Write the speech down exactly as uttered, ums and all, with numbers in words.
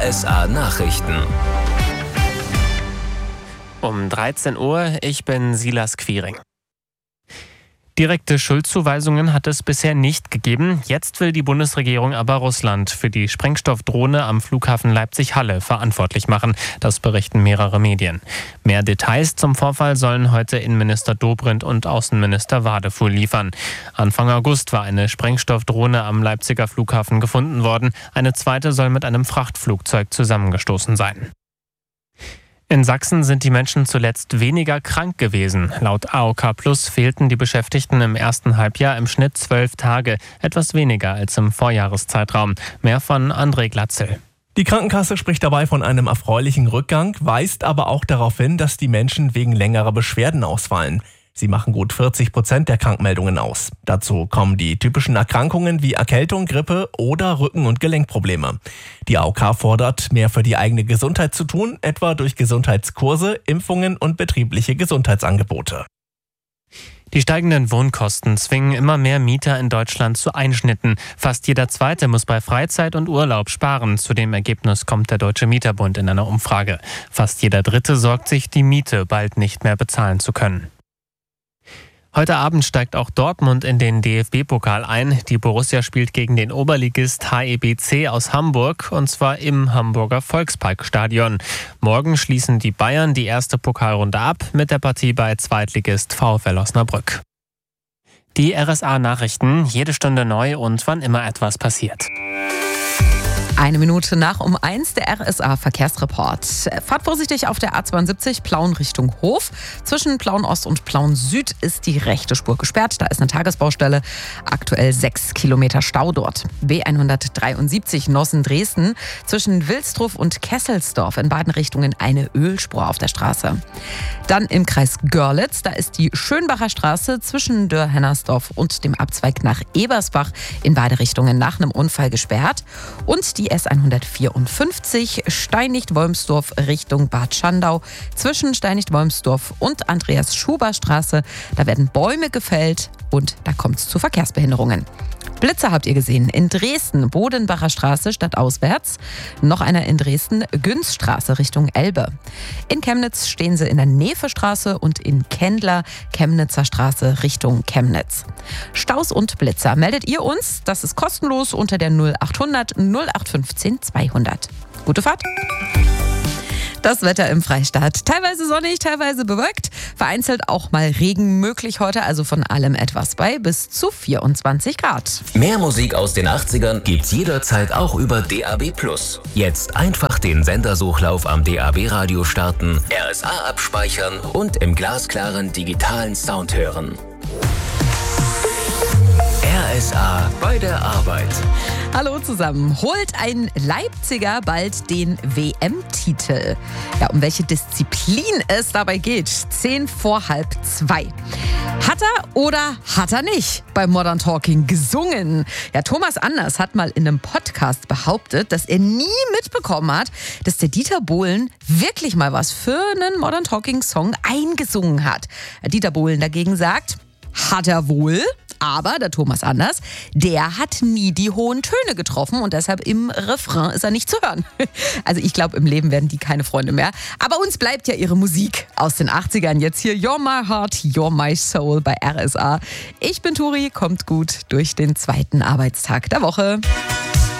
R S A Nachrichten. Um dreizehn Uhr, ich bin Silas Quiring. Direkte Schuldzuweisungen hat es bisher nicht gegeben. Jetzt will die Bundesregierung aber Russland für die Sprengstoffdrohne am Flughafen Leipzig-Halle verantwortlich machen. Das berichten mehrere Medien. Mehr Details zum Vorfall sollen heute Innenminister Dobrindt und Außenminister Wadefuhl liefern. Anfang August war eine Sprengstoffdrohne am Leipziger Flughafen gefunden worden. Eine zweite soll mit einem Frachtflugzeug zusammengestoßen sein. In Sachsen sind die Menschen zuletzt weniger krank gewesen. Laut A O K Plus fehlten die Beschäftigten im ersten Halbjahr im Schnitt zwölf Tage, etwas weniger als im Vorjahreszeitraum. Mehr von André Glatzel. Die Krankenkasse spricht dabei von einem erfreulichen Rückgang, weist aber auch darauf hin, dass die Menschen wegen längerer Beschwerden ausfallen. Sie machen gut vierzig Prozent der Krankmeldungen aus. Dazu kommen die typischen Erkrankungen wie Erkältung, Grippe oder Rücken- und Gelenkprobleme. Die A O K fordert, mehr für die eigene Gesundheit zu tun, etwa durch Gesundheitskurse, Impfungen und betriebliche Gesundheitsangebote. Die steigenden Wohnkosten zwingen immer mehr Mieter in Deutschland zu Einschnitten. Fast jeder Zweite muss bei Freizeit und Urlaub sparen. Zu dem Ergebnis kommt der Deutsche Mieterbund in einer Umfrage. Fast jeder Dritte sorgt sich, die Miete bald nicht mehr bezahlen zu können. Heute Abend steigt auch Dortmund in den D F B-Pokal ein. Die Borussia spielt gegen den Oberligist H E B C aus Hamburg, und zwar im Hamburger Volksparkstadion. Morgen schließen die Bayern die erste Pokalrunde ab mit der Partie bei Zweitligist VfL Osnabrück. Die R S A-Nachrichten, jede Stunde neu und wann immer etwas passiert. Eine Minute nach um eins, der R S A-Verkehrsreport. Fahrt vorsichtig auf der A zweiundsiebzig Plauen Richtung Hof. Zwischen Plauen Ost und Plauen Süd ist die rechte Spur gesperrt. Da ist eine Tagesbaustelle. Aktuell sechs Kilometer Stau dort. B hundertdreiundsiebzig Nossen-Dresden. Zwischen Wilsdruf und Kesselsdorf in beiden Richtungen eine Ölspur auf der Straße. Dann im Kreis Görlitz. Da ist die Schönbacher Straße zwischen Dörr-Hennersdorf und dem Abzweig nach Ebersbach in beide Richtungen nach einem Unfall gesperrt. Und die S hundertvierundfünfzig Steinigt-Wolmsdorf Richtung Bad Schandau. Zwischen Steinigt-Wolmsdorf und Andreas-Schuber-Straße. Da werden Bäume gefällt und da kommt es zu Verkehrsbehinderungen. Blitze habt ihr gesehen. In Dresden, Bodenbacher Straße stadtauswärts. Noch einer in Dresden, Günzstraße Richtung Elbe. In Chemnitz stehen sie in der Nevestraße und in Kendler, Chemnitzer Straße Richtung Chemnitz. Staus und Blitzer meldet ihr uns. Das ist kostenlos unter der null achthundert null acht fünfzehn zweihundert. Gute Fahrt! Das Wetter im Freistaat. Teilweise sonnig, teilweise bewölkt. Vereinzelt auch mal Regen möglich heute, also von allem etwas bei bis zu vierundzwanzig Grad. Mehr Musik aus den achtzigern gibt's jederzeit auch über D A B Plus. Jetzt einfach den Sendersuchlauf am D A B-Radio starten, R S A abspeichern und im glasklaren digitalen Sound hören. R S A bei der Arbeit. Hallo zusammen. Holt ein Leipziger bald den W M-Titel? Ja, um welche Disziplin es dabei geht, zehn vor halb zwei. Hat er oder hat er nicht beim Modern Talking gesungen? Ja, Thomas Anders hat mal in einem Podcast behauptet, dass er nie mitbekommen hat, dass der Dieter Bohlen wirklich mal was für einen Modern Talking Song eingesungen hat. Dieter Bohlen dagegen sagt, hat er wohl. Aber der Thomas Anders, der hat nie die hohen Töne getroffen und deshalb im Refrain ist er nicht zu hören. Also ich glaube, im Leben werden die keine Freunde mehr. Aber uns bleibt ja ihre Musik aus den achtzigern. Jetzt hier You're My Heart, You're My Soul bei R S A. Ich bin Turi, kommt gut durch den zweiten Arbeitstag der Woche.